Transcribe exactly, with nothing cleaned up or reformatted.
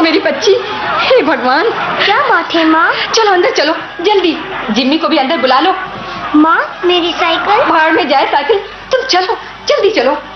मेरी बच्ची। हे भगवान, क्या बात है माँ? चलो अंदर चलो जल्दी, जिम्मी को भी अंदर बुला लो। माँ मेरी साइकिल? भाड़ में जाए साइकिल, तुम चलो जल्दी चलो।